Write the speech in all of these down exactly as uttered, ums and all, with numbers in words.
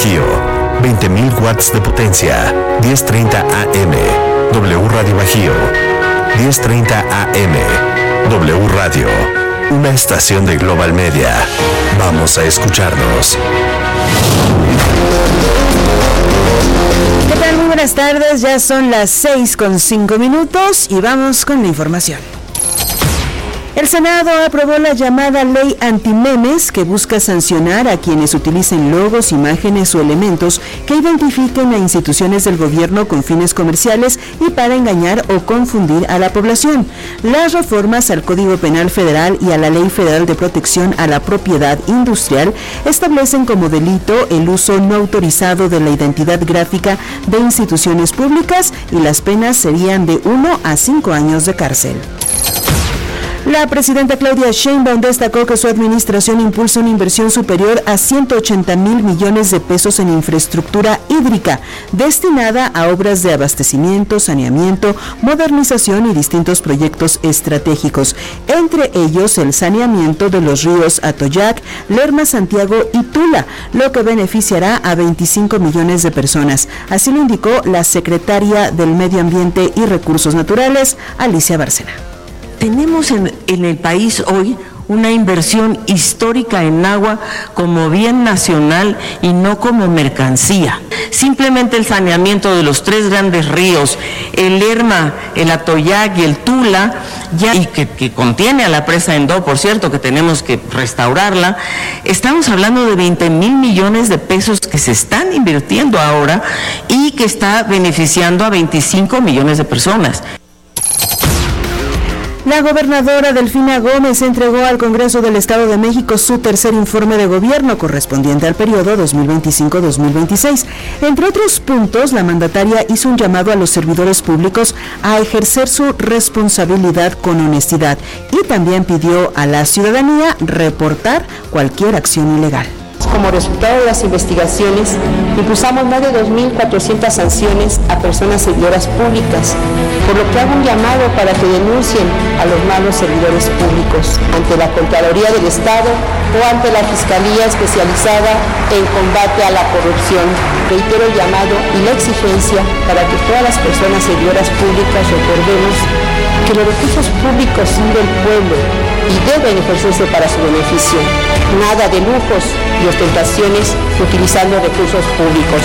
Bajío, veinte mil watts de potencia, diez treinta A M. W Radio Bajío, diez treinta A M. W Radio, una estación de Global Media. Vamos a escucharnos. ¿Qué tal? Muy buenas tardes, ya son las seis con cinco minutos y vamos con la información. El Senado aprobó la llamada Ley Antimemes, que busca sancionar a quienes utilicen logos, imágenes o elementos que identifiquen a instituciones del gobierno con fines comerciales y para engañar o confundir a la población. Las reformas al Código Penal Federal y a la Ley Federal de Protección a la Propiedad Industrial establecen como delito el uso no autorizado de la identidad gráfica de instituciones públicas y las penas serían de uno a cinco años de cárcel. La presidenta Claudia Sheinbaum destacó que su administración impulsa una inversión superior a ciento ochenta mil millones de pesos en infraestructura hídrica, destinada a obras de abastecimiento, saneamiento, modernización y distintos proyectos estratégicos, entre ellos el saneamiento de los ríos Atoyac, Lerma, Santiago y Tula, lo que beneficiará a veinticinco millones de personas. Así lo indicó la secretaria del Medio Ambiente y Recursos Naturales, Alicia Bárcena. Tenemos en, en el país hoy una inversión histórica en agua como bien nacional y no como mercancía. Simplemente el saneamiento de los tres grandes ríos, el Lerma, el Atoyac y el Tula, ya, y que, que contiene a la presa Endó, por cierto, que tenemos que restaurarla, estamos hablando de veinte mil millones de pesos que se están invirtiendo ahora y que está beneficiando a veinticinco millones de personas. La gobernadora Delfina Gómez entregó al Congreso del Estado de México su tercer informe de gobierno correspondiente al periodo dos mil veinticinco a dos mil veintiséis. Entre otros puntos, la mandataria hizo un llamado a los servidores públicos a ejercer su responsabilidad con honestidad y también pidió a la ciudadanía reportar cualquier acción ilegal. Como resultado de las investigaciones, impulsamos más de dos mil cuatrocientas sanciones a personas servidoras públicas, por lo que hago un llamado para que denuncien a los malos servidores públicos ante la Contraloría del Estado o ante la Fiscalía Especializada en Combate a la Corrupción. Reitero el llamado y la exigencia para que todas las personas servidoras públicas recordemos que los recursos públicos son del pueblo y deben ejercerse para su beneficio. Nada de lujos y ostentaciones utilizando recursos públicos.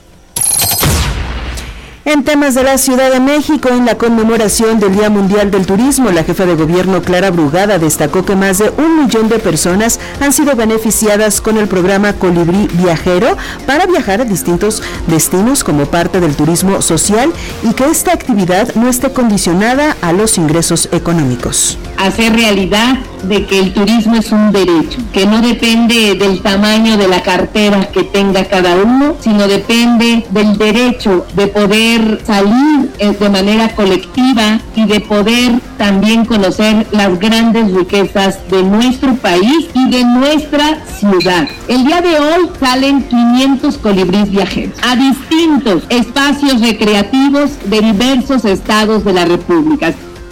En temas de la Ciudad de México, en la conmemoración del Día Mundial del Turismo, la jefa de gobierno Clara Brugada destacó que más de un millón de personas han sido beneficiadas con el programa Colibrí Viajero para viajar a distintos destinos como parte del turismo social y que esta actividad no esté condicionada a los ingresos económicos. Hacer realidad de que el turismo es un derecho, que no depende del tamaño de la cartera que tenga cada uno, sino depende del derecho de poder salir de manera colectiva y de poder también conocer las grandes riquezas de nuestro país y de nuestra ciudad. El día de hoy salen quinientos colibríes viajeros a distintos espacios recreativos de diversos estados de la República.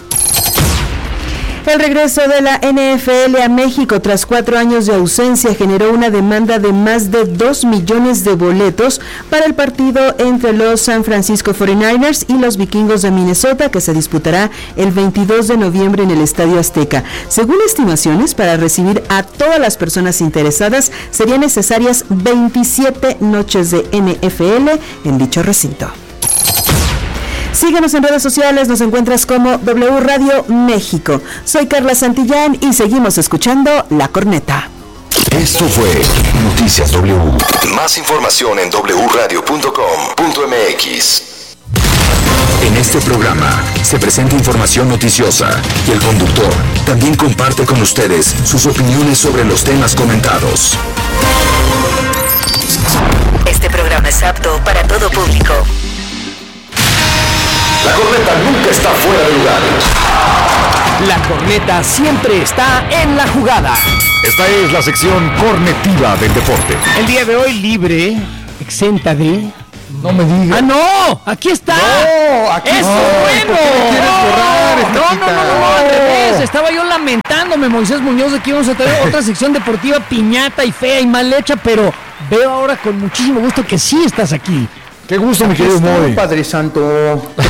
El regreso de la N F L a México tras cuatro años de ausencia generó una demanda de más de dos millones de boletos para el partido entre los San Francisco cuarenta y nueve ers y los Vikingos de Minnesota, que se disputará el veintidós de noviembre en el Estadio Azteca. Según estimaciones, para recibir a todas las personas interesadas serían necesarias veintisiete noches de N F L en dicho recinto. Síguenos en redes sociales, nos encuentras como W Radio México. Soy Carla Santillán y seguimos escuchando La Corneta. Esto fue Noticias W. Más información en doble u radio punto com punto m x. En este programa se presenta información noticiosa y el conductor también comparte con ustedes sus opiniones sobre los temas comentados. Este programa es apto para todo público. La corneta nunca está fuera de lugar. La corneta siempre está en la jugada. Esta es la sección cornetiva del deporte. El día de hoy libre, exenta de... No me digas. ¡Ah, no! ¡Aquí está! ¡No! Aquí ¡Eso no, bueno! ¿por qué me quieres borrar, no, no, no, no, no, al revés. Estaba yo lamentándome, Moisés Muñoz, de que íbamos a tener otra sección deportiva piñata y fea y mal hecha, pero veo ahora con muchísimo gusto que sí estás aquí. Qué gusto, mi querido Moy. Padre Santo. ¿Qué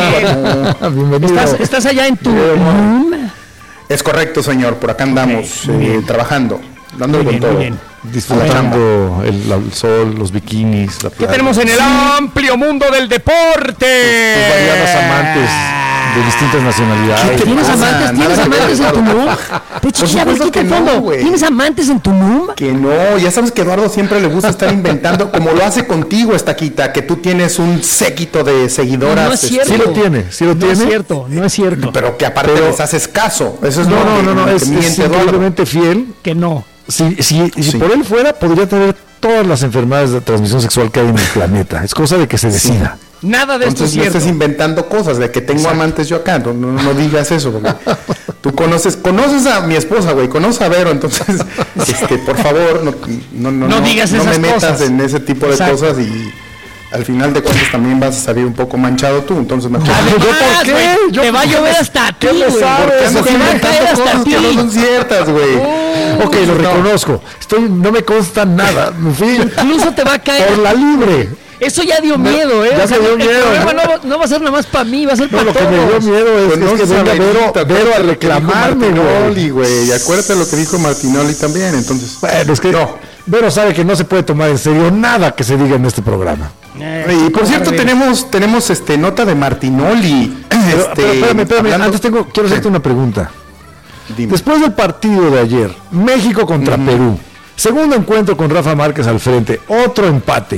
pasó? Bienvenido. ¿Estás, ¿Estás allá en tu room? Es correcto, señor. Por acá andamos Okay, eh, trabajando, dándole muy con bien, todo. muy bien. Disfrutando el, el sol, los bikinis, la playa. ¿Qué tenemos en el amplio mundo del deporte? Tus variadas amantes de distintas nacionalidades. ¿Tienes amantes? ¿Tienes amantes en tu room? Te chiquilla, a ver, quita el fondo. No, ¿Tienes amantes en tu room? Que no, ya sabes que Eduardo siempre le gusta estar inventando, como lo hace contigo, Estaquita, que tú tienes un séquito de seguidoras. No es cierto. Sí lo tiene, sí lo no tiene. No es cierto, no es cierto. Pero que aparte Pero, les haces caso. Eso es no, lo no, que, no, no, que es, miente es Eduardo. increíblemente fiel. Que no. Si, si, si Sí. por él fuera, podría tener todas las enfermedades de transmisión sexual que hay en el planeta. Es cosa de que se decida. Nada de esto es Entonces no cierto. estés inventando cosas de que tengo Exacto. amantes yo acá, no, no, no digas eso, porque tú conoces, conoces a mi esposa, güey, conoces a Vero, entonces, este, por favor, no, no, no, No digas no esas me metas cosas. en ese tipo de Exacto. cosas y al final de cuentas también vas a salir un poco manchado tú, entonces mejor. Además, ¿Yo por qué? güey, ¿Yo te va a por qué? llover hasta a ti, ¿Qué me güey. sabes? Te Porque va a andas caer inventando hasta a cosas que no ti. son ciertas, güey. Ok, lo reconozco. Estoy, no me consta nada. Me fui Incluso te va a caer. por la libre. Eso ya dio miedo, ¿eh? ya O sea, me dio el miedo. problema no, va- no va a ser nada más para mí, va a ser No, para lo que todos. me dio miedo es, Pues no es que se venga sabe, Vero, Vero, Vero a lo que dijo reclamarme, Martinoli, güey. güey. Acuérdate lo que dijo Martinoli también, entonces. Bueno, es que no. Vero sabe que no se puede tomar en serio nada que se diga en este programa. Eh, Y por cierto, tenemos, tenemos este nota de Martinoli. Pero, Este, pero espérame, espérame, hablando- antes tengo, quiero hacerte una pregunta. Dime. Después del partido de ayer, México contra Perú, segundo encuentro con Rafa Márquez al frente, otro empate.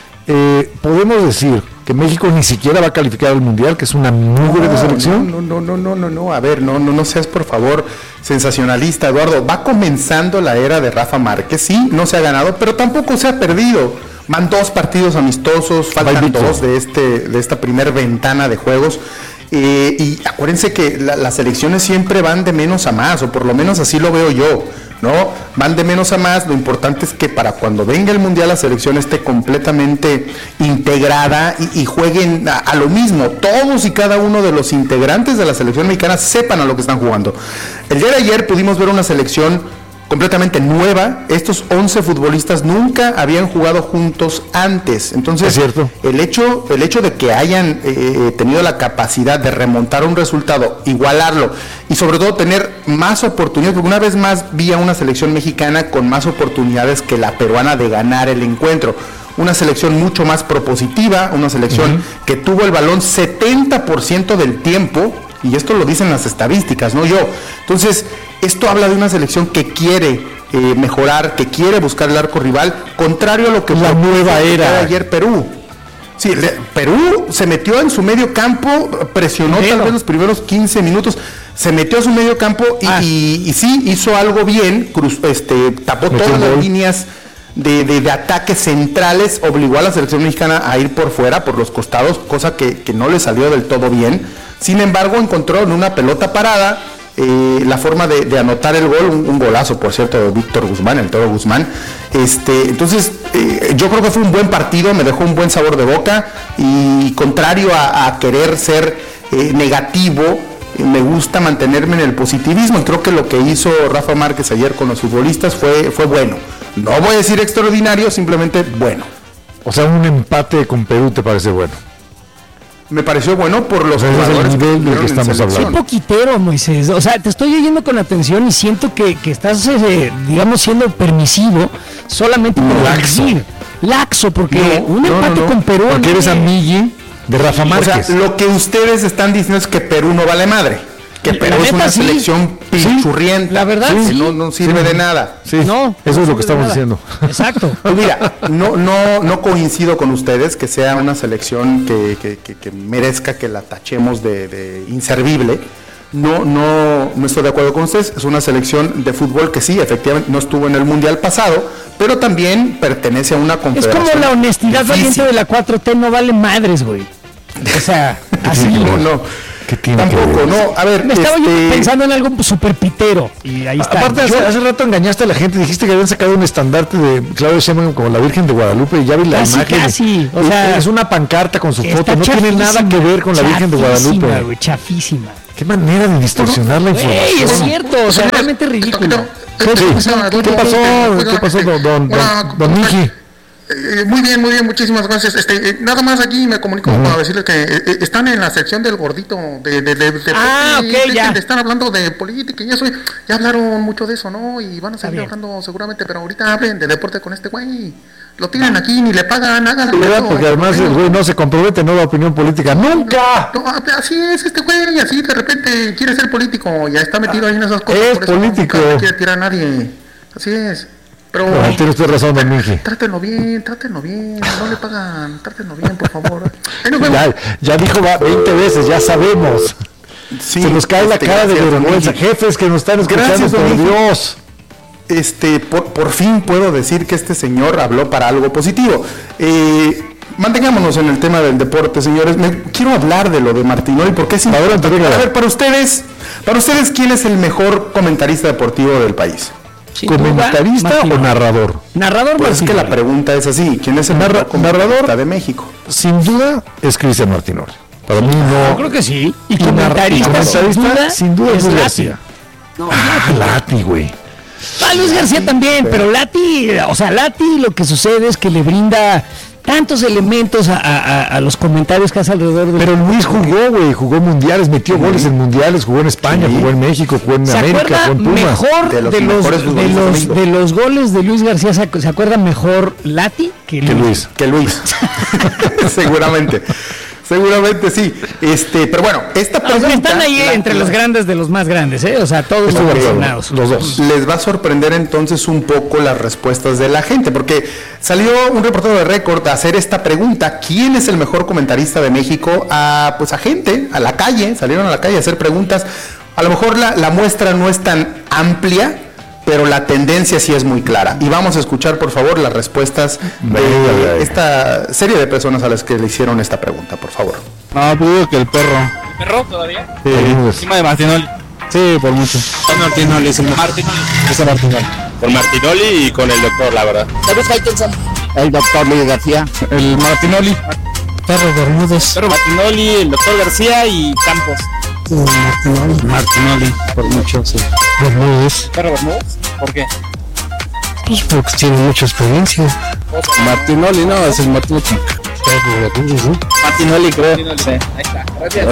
Eh, podemos decir que México ni siquiera va a calificar al Mundial, que es una mugre de selección. No, no, no, no, no, no, a ver, no, no, no seas por favor sensacionalista, Eduardo. Va comenzando la era de Rafa Márquez, sí, no se ha ganado, pero tampoco se ha perdido. Van dos partidos amistosos, faltan invicto. dos de este, de esta primer ventana de juegos. Eh, y acuérdense que la- las elecciones siempre van de menos a más, o por lo menos así lo veo yo, ¿no? Van de menos a más, lo importante es que para cuando venga el Mundial la selección esté completamente integrada y, y jueguen a, a lo mismo, todos y cada uno de los integrantes de la selección mexicana sepan a lo que están jugando. El día de ayer pudimos ver una selección completamente nueva. Estos once futbolistas nunca habían jugado juntos antes. Entonces, Es cierto. el hecho, el hecho de que hayan eh, tenido la capacidad de remontar un resultado, igualarlo y sobre todo tener más oportunidades, porque una vez más vi a una selección mexicana con más oportunidades que la peruana de ganar el encuentro. Una selección mucho más propositiva, una selección uh-huh. que tuvo el balón setenta por ciento del tiempo, y esto lo dicen las estadísticas, no yo. Entonces, esto habla de una selección que quiere eh, mejorar, que quiere buscar el arco rival, contrario a lo que la nueva era ayer Perú. Sí, le, Perú se metió en su medio campo, presionó Pero. tal vez los primeros quince minutos, se metió a su medio campo y, ah. y, y sí hizo algo bien, cruz, este, tapó Metió todas las gol. líneas de, de, de ataques centrales, obligó a la selección mexicana a ir por fuera, por los costados, cosa que, que no le salió del todo bien. Sin embargo, encontró en una pelota parada eh, la forma de, de anotar el gol, un, un golazo, por cierto, de Víctor Guzmán, el Toro Guzmán. Este, entonces, eh, yo creo que fue un buen partido, me dejó un buen sabor de boca y contrario a, a querer ser eh, negativo, eh, me gusta mantenerme en el positivismo y creo que lo que hizo Rafa Márquez ayer con los futbolistas fue, fue bueno. No voy a decir extraordinario, simplemente bueno. O sea, un empate con Perú te parece bueno. Me pareció bueno por los o sea, jugadores es el nivel del que estamos hablando. Qué poquitero, Moisés. O sea, te estoy oyendo con atención y siento que, que estás, eh, digamos, siendo permisivo solamente por laxo. Decir. Laxo, porque no, un empate no, no, no. con Perú. Porque eres amigui de Rafa Márquez. O sea, lo que ustedes están diciendo es que Perú no vale madre. Que Perú es una sí. selección pinchurrienta, la verdad, sí, sí. que no, no sirve sí. de nada. Sí, no, eso no es lo que estamos diciendo. Exacto. Pues mira, no, no, no coincido con ustedes que sea una selección que, que, que, que merezca que la tachemos de, de inservible. No, no, no estoy de acuerdo con ustedes. Es una selección de fútbol que sí, efectivamente, no estuvo en el Mundial pasado, pero también pertenece a una confederación. Es como la honestidad valiente de la cuatro T, no vale madres, güey. O sea, así. No, no. ¿Qué tiene Tampoco, que no, a ver. Me estaba este... yo pensando en algo súper pitero. Y ahí está. Aparte, hace, hace rato engañaste a la gente, dijiste que habían sacado un estandarte de Claudia Sheinbaum como la Virgen de Guadalupe y ya vi la casi, imagen. Casi, o sea, es una pancarta con su foto, no tiene nada que ver con la Virgen de Guadalupe. Wey, chafísima. Qué manera de distorsionar la información. Ey, es cierto, o sea, realmente ridículo. ¿Qué, sí. ¿Qué pasó? ¿Qué pasó, don, don, don, don Miki? Eh, muy bien, muy bien, muchísimas gracias. Este, eh, nada más aquí me comunico uh-huh. para decirles que eh, están en la sección del gordito de, de, de, de ah, ok, de, ya. De, están hablando de política y eso, ya hablaron mucho de eso, ¿no? Y van a seguir hablando seguramente, pero ahorita hablen de deporte con este güey. Lo tienen aquí, ni le pagan, hagan la porque además el güey no se compromete, no da opinión política, ¡nunca! No, no, así es este güey, así de repente quiere ser político, ya está metido ahí en esas cosas. Es por político. No, no quiere tirar a nadie, así es. Pero no, tiene usted razón, don Miki. Trátenlo bien, trátenlo bien, no le pagan, trátenlo bien, por favor. ya, ya dijo veinte veces, ya sabemos. Sí, se nos cae este, la cara de vergüenza. Jefes que nos están escuchando, gracias, por Dios. Este, por, por fin puedo decir que este señor habló para algo positivo. Eh, mantengámonos en el tema del deporte, señores. Me, quiero hablar de lo de Martinoli porque es importante. A ver, para ustedes, para ustedes, ¿quién es el mejor comentarista deportivo del país? ¿Comentarista o narrador? Narrador, pues es que la pregunta es así: ¿quién es el Narra- mejor comentarista de México? Sin duda es Cristian Martinoli. Para mí no. Yo creo que sí. Y, y comentarista, comentarista sin duda, sin duda es Luis García. No, ah, Lati, güey. Ah, Luis García también, pero Lati, o sea, Lati lo que sucede es que le brinda tantos elementos a, a, a los comentarios que hace alrededor de... Pero Luis jugó, güey, jugó mundiales, metió sí. goles en mundiales, jugó en España, sí. jugó en México, jugó en América, jugó en Pumas. Mejor de los, de los, de los, de los goles de Luis García, ¿se, ¿se acuerda mejor Lati que Luis? Que Luis. Que Luis. Seguramente. Seguramente sí. Este, pero bueno, esta pregunta... O sea, están ahí la, entre la, los grandes de los más grandes, ¿eh? O sea, todos los relacionados. Los dos. Les va a sorprender entonces un poco las respuestas de la gente, porque salió un reportero de Récord a hacer esta pregunta: ¿quién es el mejor comentarista de México? A, pues a gente, a la calle, salieron a la calle a hacer preguntas. A lo mejor la, la muestra no es tan amplia, pero la tendencia sí es muy clara. Y vamos a escuchar, por favor, las respuestas de esta serie de personas a las que le hicieron esta pregunta, por favor. No, pues digo que el perro. ¿El perro todavía? Sí. Encima de Martinoli. Sí, por mucho. Con Martinoli, es el Martinoli. Es el Martinoli. Con Martinoli y con el doctor, la verdad. David Faitelson. El doctor Luis García. El Martinoli. Perro Bermúdez. Perro Martinoli, el doctor García y Campos. Martinoli. Martinoli, por mucho, sí. Bermúdez. ¿Perro Bermúdez? ¿Por qué? Pues porque tiene mucha experiencia. Martinoli, no, es el Martinoli. Perro Bermúdez, ¿no? Martinoli, creo. Martinoli, sí. Ahí está. Gracias.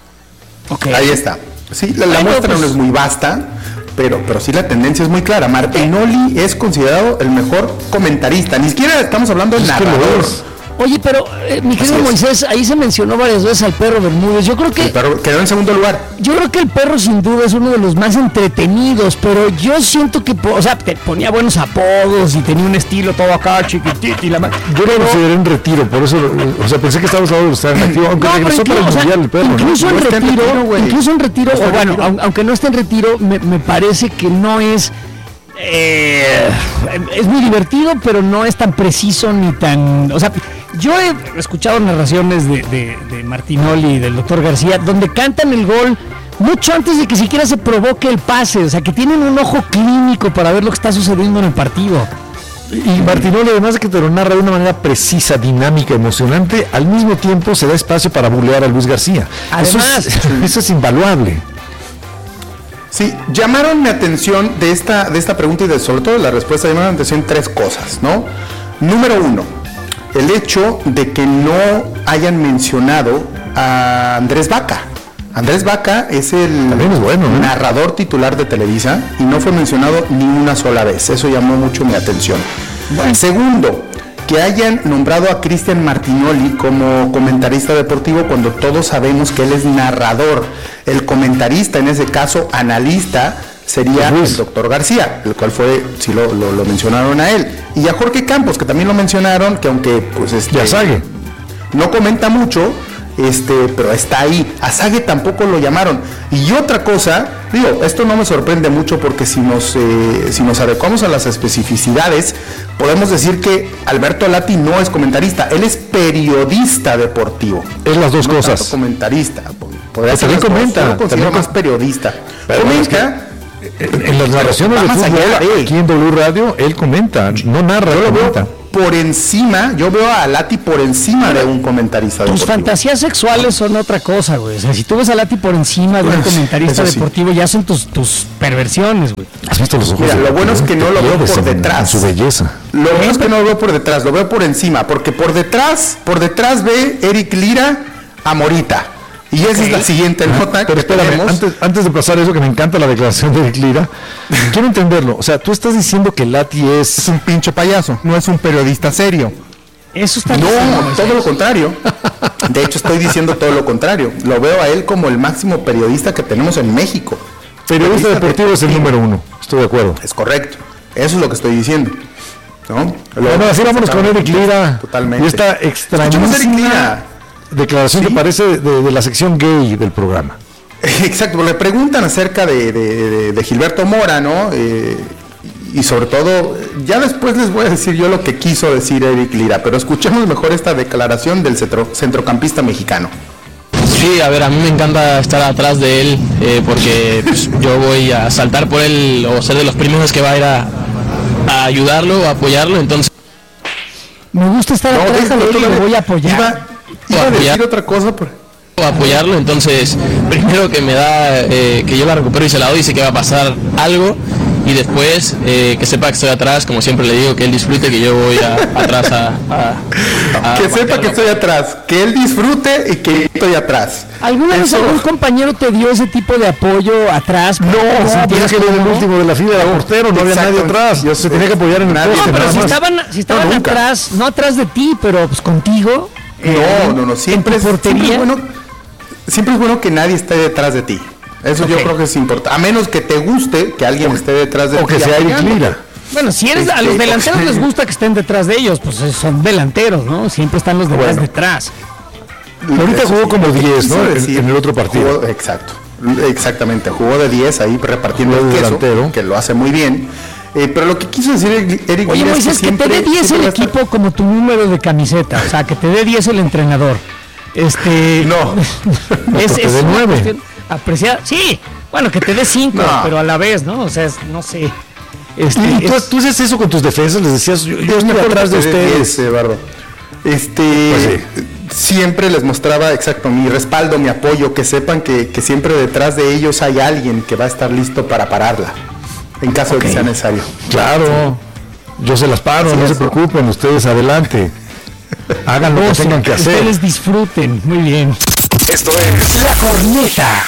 Okay. Ahí está. Sí, la, la Ay, muestra no, pues... no es muy vasta, pero, pero sí la tendencia es muy clara. Martinoli es considerado el mejor comentarista. Ni siquiera estamos hablando de narrador. Oye, pero eh, mi querido Moisés, ahí se mencionó varias veces al perro Bermúdez. Yo creo que... El perro quedó en segundo lugar. Yo creo que el perro sin duda es uno de los más entretenidos, pero yo siento que, o sea, te ponía buenos apodos y tenía un estilo todo acá, chiquitito y la más... Yo lo consideré en retiro, por eso, o sea, pensé que estábamos hablando de estar en activo, aunque no, regresó para el mundial, o sea, el perro, incluso ¿no? en No retiro, en retiro incluso en retiro, o bueno, retiro. aunque no esté en retiro, me, me parece que no es... Eh, es muy divertido, pero no es tan preciso ni tan... O sea, yo he escuchado narraciones de, de, de Martinoli y del doctor García, donde cantan el gol mucho antes de que siquiera se provoque el pase, o sea, que tienen un ojo clínico para ver lo que está sucediendo en el partido. Y Martinoli, además de que te lo narra de una manera precisa, dinámica, emocionante, al mismo tiempo se da espacio para bulear a Luis García. Además, eso es, eso es invaluable. Sí, llamaron mi atención de esta, de esta pregunta y de, sobre todo de la respuesta, llamaron mi atención tres cosas, ¿no? Número uno, el hecho de que no hayan mencionado a Andrés Vaca. Andrés Vaca es el es bueno, ¿eh? narrador titular de Televisa y no fue mencionado ni una sola vez. Eso llamó mucho mi atención. Bueno. Segundo, que hayan nombrado a Cristian Martinoli como comentarista deportivo cuando todos sabemos que él es narrador. El comentarista, en ese caso analista, sería el doctor García, el cual fue, sí lo, lo, lo mencionaron a él. Y a Jorge Campos, que también lo mencionaron, que aunque pues este, ya sabe, no comenta mucho, este, pero está ahí. A Sague tampoco lo llamaron. Y otra cosa, digo, esto no me sorprende mucho porque si nos, eh, si nos adecuamos a las especificidades, podemos decir que Alberto Lati no es comentarista, él es periodista deportivo. Es las dos no cosas. Tanto comentarista. Podría también ser comenta. Yo lo considero más periodista. Pero comenta. En, en las narraciones de fútbol, aquí en W Radio, él comenta, no narra, él comenta. por encima, yo veo a Lati por encima de un comentarista Tus deportivo. fantasías sexuales son otra cosa, güey. O sea, si tú ves a Lati por encima de un comentarista sí. deportivo, ya son tus, tus perversiones, güey. ¿Has visto los ojos? Mira, lo bueno es que no lo veo por detrás. En su belleza. Lo bueno es que no lo veo por detrás, lo veo por encima, porque por detrás, por detrás ve Eric Lira a Morita. Y esa okay. es la siguiente nota. Pero espérame, antes, antes de pasar eso, que me encanta la declaración de Eric Lira, quiero entenderlo. O sea, tú estás diciendo que Lati es... Es un pinche payaso, no es un periodista serio. Eso está No, diciendo, todo eso. Lo contrario. De hecho, estoy diciendo todo lo contrario. Lo veo a él como el máximo periodista que tenemos en México. Periodista, periodista deportivo de... es el número uno, estoy de acuerdo. Es correcto, eso es lo que estoy diciendo. ¿No? Bueno, así vámonos con Eric Lira. Totalmente. Y esta extrañísima declaración ¿Sí? que parece de, de la sección gay del programa. Exacto, le preguntan acerca de, de, de, de Gilberto Mora, ¿no? Eh, y sobre todo, ya después les voy a decir yo lo que quiso decir Eric Lira, pero escuchemos mejor esta declaración del centro, centrocampista mexicano. Sí, a ver, a mí me encanta estar atrás de él, eh, porque pues, yo voy a saltar por él o ser de los primeros que va a ir a, a ayudarlo o apoyarlo, entonces... Me gusta estar no, atrás de él y lo voy a apoyar. Iba, iba a decir otra cosa, pero... apoyarlo, entonces primero que me da eh, que yo la recupero y se la doy, dice que va a pasar algo y después eh, que sepa que estoy atrás, como siempre le digo, que él disfrute, que yo voy a, atrás a, a, a que sepa que estoy atrás, que él disfrute y que estoy atrás. ¿Alguna Eso... vez algún compañero te dio ese tipo de apoyo atrás? No, porque que era el último de la fila, era portero, no había nadie atrás, yo se tenía que apoyar en el poste. No, pero si estaban, si estaban no, atrás, no atrás de ti, pero pues contigo. No, no, no, siempre es, siempre es bueno, siempre es bueno que nadie esté detrás de ti. Eso okay. yo creo que es importante. A menos que te guste que alguien o, esté detrás de ti. O que sea Eric Lira. Bueno, si eres este, a los delanteros okay. les gusta que estén detrás de ellos, pues son delanteros, ¿no? Siempre están los demás bueno. detrás. Ahorita jugó como diez, ¿no? Decir, en el otro partido. Jugó, exacto. Exactamente, jugó de diez ahí repartiendo el queso, delantero. Que lo hace muy bien. Eh, pero lo que quiso decir Eric Oye, Lira es que, siempre, que te dé diez el equipo estar... como tu número de camiseta, o sea, que te dé diez el entrenador. Este no, es, es de nueve. Apreciar, sí, bueno, que te dé cinco, no. pero a la vez, ¿no? O sea, es, no sé. Este, ¿Y tú, es... tú haces eso con tus defensas? Les decías, yo, yo estoy atrás de ustedes. diez, Bardo. Este, pues sí. Siempre les mostraba, exacto, mi respaldo, mi apoyo, que sepan que, que siempre detrás de ellos hay alguien que va a estar listo para pararla, en caso okay. de que sea necesario. Claro, yo se las paro, sí, no eso. se preocupen, ustedes adelante. Hagan lo que tengan que hacer. Ustedes disfruten, muy bien. Esto es La Corneta.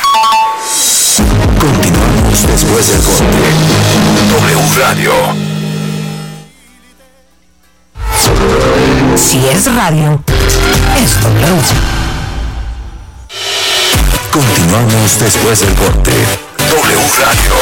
Continuamos después del corte. W Radio. Si es radio, es W. Continuamos después del corte. W Radio.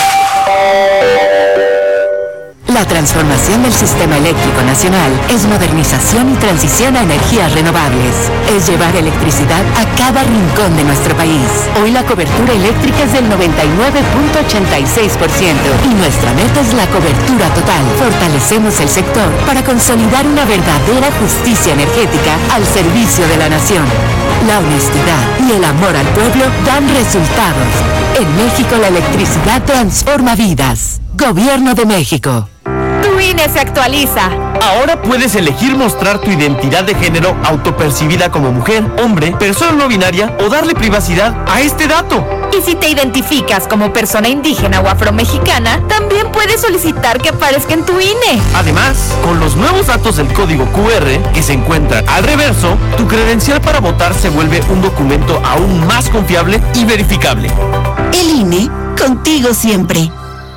La transformación del sistema eléctrico nacional es modernización y transición a energías renovables. Es llevar electricidad a cada rincón de nuestro país. Hoy la cobertura eléctrica es del noventa y nueve punto ochenta y seis por ciento y nuestra meta es la cobertura total. Fortalecemos el sector para consolidar una verdadera justicia energética al servicio de la nación. La honestidad y el amor al pueblo dan resultados. En México la electricidad transforma vidas. Gobierno de México. Tu I N E se actualiza. Ahora puedes elegir mostrar tu identidad de género autopercibida como mujer, hombre, persona no binaria o darle privacidad a este dato. Y si te identificas como persona indígena o afromexicana, también puedes solicitar que aparezca en tu I N E. Además, con los nuevos datos del código Q R que se encuentran al reverso, tu credencial para votar se vuelve un documento aún más confiable y verificable. El I N E, contigo siempre.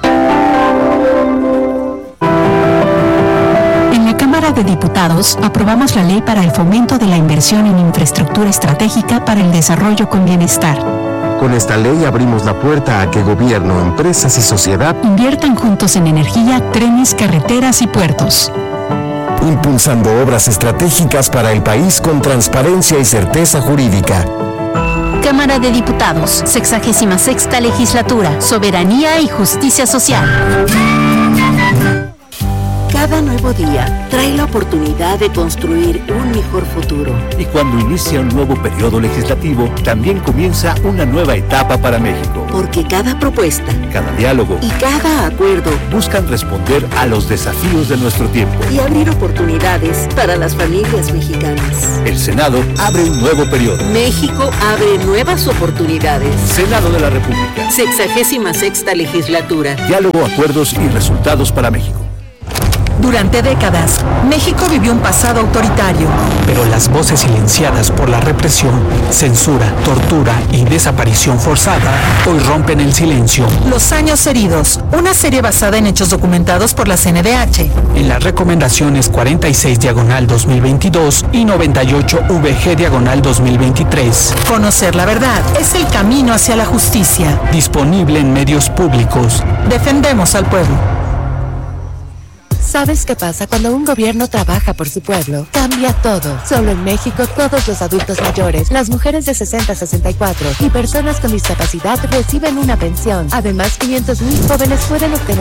Cámara de Diputados aprobamos la ley para el fomento de la inversión en infraestructura estratégica para el desarrollo con bienestar. Con esta ley abrimos la puerta a que gobierno, empresas y sociedad inviertan juntos en energía, trenes, carreteras y puertos. Impulsando obras estratégicas para el país con transparencia y certeza jurídica. Cámara de Diputados, sexagésima sexta legislatura, soberanía y justicia social. Cada nuevo día trae la oportunidad de construir un mejor futuro. Y cuando inicia un nuevo periodo legislativo, también comienza una nueva etapa para México. Porque cada propuesta, cada diálogo y cada acuerdo buscan responder a los desafíos de nuestro tiempo y abrir oportunidades para las familias mexicanas. El Senado abre un nuevo periodo. México abre nuevas oportunidades. Senado de la República. Sexagésima sexta legislatura. Diálogo, acuerdos y resultados para México. Durante décadas, México vivió un pasado autoritario. Pero las voces silenciadas por la represión, censura, tortura y desaparición forzada hoy rompen el silencio. Los años heridos, una serie basada en hechos documentados por la C N D H. En las recomendaciones cuarenta y seis diagonal dos mil veintidós y noventa y ocho V G diagonal dos mil veintitrés. Conocer la verdad es el camino hacia la justicia. Disponible en medios públicos. Defendemos al pueblo. ¿Sabes qué pasa cuando un gobierno trabaja por su pueblo? Cambia todo. Solo en México todos los adultos mayores, las mujeres de sesenta a sesenta y cuatro y personas con discapacidad reciben una pensión. Además, quinientos mil jóvenes pueden obtener